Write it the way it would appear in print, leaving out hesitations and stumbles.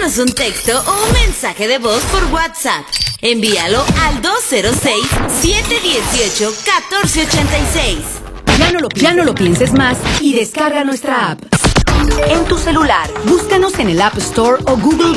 Envíanos un texto o un mensaje de voz por WhatsApp. Envíalo al 206-718-1486. Ya no lo pienses más y descarga nuestra app. En tu celular, búscanos en el App Store o Google